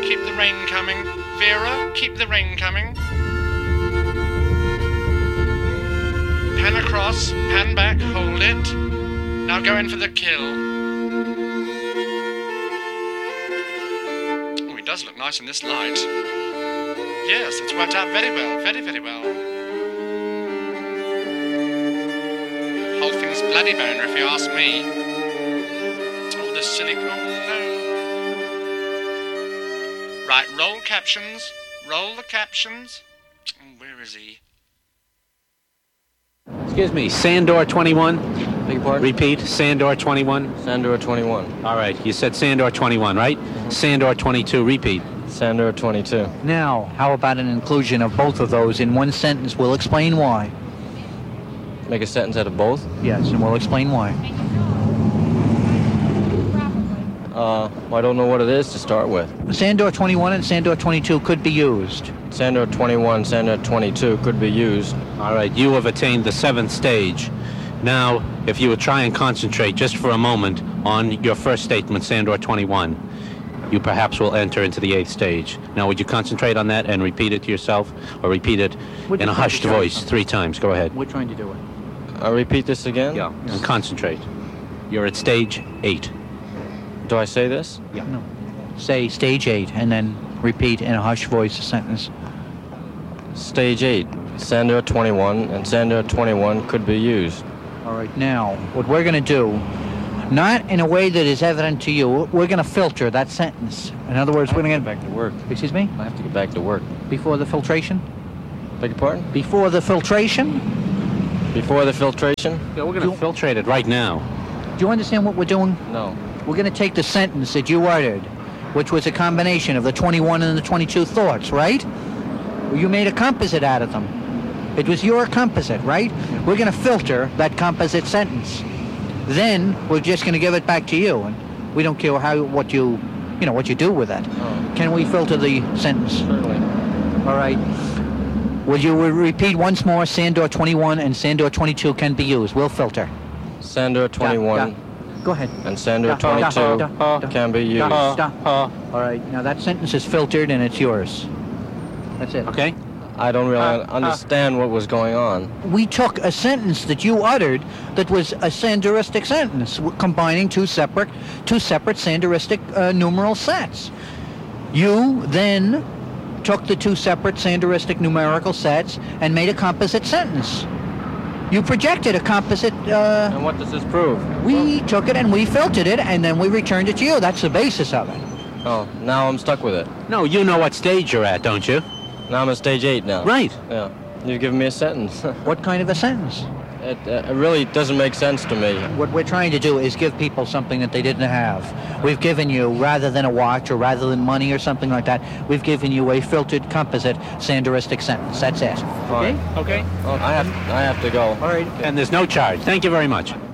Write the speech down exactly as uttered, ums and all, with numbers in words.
keep the rain coming. Vera, keep the rain coming. Pan across, pan back, hold it. Now go in for the kill. Oh, he does look nice in this light. Yes, it's worked out very well, very, very well. Whole thing's bloody boner, if you ask me. Oh, the silly... Oh, no. Right, roll captions. Roll the captions. Oh, where is he? Excuse me, Sandor twenty-one? Beg your pardon? Repeat, Sandor twenty-one? Sandor twenty-one. All right, you said Sandor twenty-one, right? Mm-hmm. Sandor twenty-two, repeat. Sandor twenty-two. Now, how about an inclusion of both of those in one sentence? We'll explain why. Make a sentence out of both? Yes, and we'll explain why. Uh, well, I don't know what it is to start with. Sandor twenty-one and Sandor twenty-two could be used. Sandor twenty-one, Sandor twenty-two could be used. All right, you have attained the seventh stage. Now, if you would try and concentrate just for a moment on your first statement, Sandor twenty-one, you perhaps will enter into the eighth stage. Now, would you concentrate on that and repeat it to yourself, or repeat it in a hushed voice three times? Go ahead. We're trying to do it. I'll repeat this again? Yeah, and concentrate. You're at stage eight. Do I say this? Yeah. No. Say stage eight, and then repeat in a hushed voice a sentence. Stage eight. Sandor twenty-one and Sandor twenty-one could be used. All right, now, what we're going to do, not in a way that is evident to you, we're going to filter that sentence. In other words, we're going to get back to work. Excuse me? I have to get back to work. Before the filtration? Beg your pardon? Before the filtration? Before the filtration? Yeah, we're going to filtrate it right now. Do you understand what we're doing? No. We're going to take the sentence that you uttered, which was a combination of the twenty-one and the twenty-two thoughts, right? You made a composite out of them. It was your composite, right? We're going to filter that composite sentence. Then we're just going to give it back to you, and we don't care how what you, you know, what you do with that. Oh. Can we filter the sentence? Certainly. All right. Will you repeat once more? Sandor twenty-one and Sandor twenty-two can be used. We'll filter. Sandor twenty-one. Yeah, yeah. Go ahead. And Sandor Da, da, twenty-two da, da, da, can be used. Da, da. All right. Now that sentence is filtered and it's yours. That's it. Okay? I don't really Uh, understand what was going on. We took a sentence that you uttered that was a sandoristic sentence, combining two separate, two separate sandoristic uh, numeral sets. You then took the two separate sandoristic numerical sets and made a composite sentence. You projected a composite... Uh, And what does this prove? we took it and we filtered it, and then we returned it to you. That's the basis of it. Oh, now I'm stuck with it. No, you know what stage you're at, don't you? Now I'm at stage eight now. Right. Yeah. You've given me a sentence. What kind of a sentence? It, uh, it really doesn't make sense to me. What we're trying to do is give people something that they didn't have. We've given you, rather than a watch or rather than money or something like that, we've given you a filtered composite sandoristic sentence. That's it. Fine. Okay? Oh, I have I have to go. All right. And there's no charge. Thank you very much.